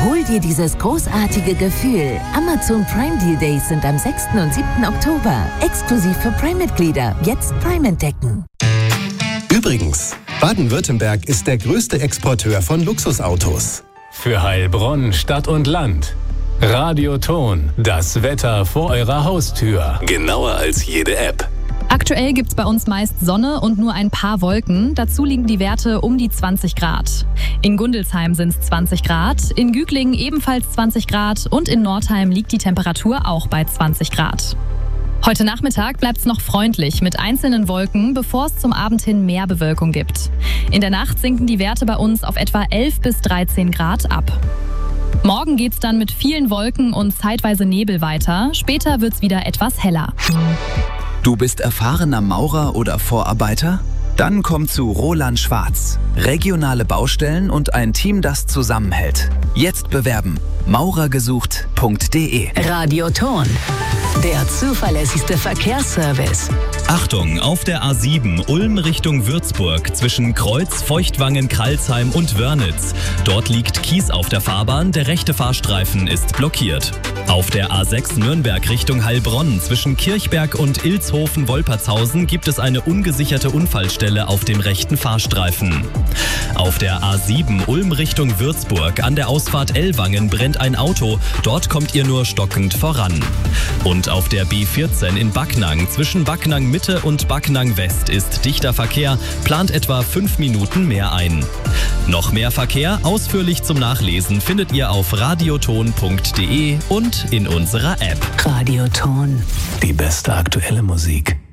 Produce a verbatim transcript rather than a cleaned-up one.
Hol dir dieses großartige Gefühl. Amazon Prime Deal Days sind am sechsten und siebten Oktober. Exklusiv für Prime-Mitglieder. Jetzt Prime entdecken. Übrigens, Baden-Württemberg ist der größte Exporteur von Luxusautos. Für Heilbronn, Stadt und Land. Radioton, das Wetter vor eurer Haustür. Genauer als jede App. Aktuell gibt's bei uns meist Sonne und nur ein paar Wolken. Dazu liegen die Werte um die zwanzig Grad. In Gundelsheim sind es zwanzig Grad, in Güglingen ebenfalls zwanzig Grad und in Nordheim liegt die Temperatur auch bei zwanzig Grad. Heute Nachmittag bleibt's noch freundlich mit einzelnen Wolken, bevor es zum Abend hin mehr Bewölkung gibt. In der Nacht sinken die Werte bei uns auf etwa elf bis dreizehn Grad ab. Morgen geht's dann mit vielen Wolken und zeitweise Nebel weiter. Später wird's wieder etwas heller. Du bist erfahrener Maurer oder Vorarbeiter? Dann komm zu Roland Schwarz. Regionale Baustellen und ein Team, das zusammenhält. Jetzt bewerben. maurergesucht punkt de. Radioton, der zuverlässigste Verkehrsservice. Achtung, auf der A sieben Ulm Richtung Würzburg zwischen Kreuz, Feuchtwangen, Kralsheim und Wörnitz. Dort liegt Kies auf der Fahrbahn, der rechte Fahrstreifen ist blockiert. Auf der A sechs Nürnberg Richtung Heilbronn zwischen Kirchberg und Ilshofen-Wolpertshausen gibt es eine ungesicherte Unfallstelle auf dem rechten Fahrstreifen. Auf der A sieben Ulm Richtung Würzburg an der Ausfahrt Ellwangen brennt ein Auto, dort kommt ihr nur stockend voran. Und auf der B vierzehn in Backnang zwischen Backnang Mitte und Backnang West ist dichter Verkehr, plant etwa fünf Minuten mehr ein. Noch mehr Verkehr ausführlich zum Nachlesen findet ihr auf radioton punkt de und in unserer App. Radioton. Die beste aktuelle Musik.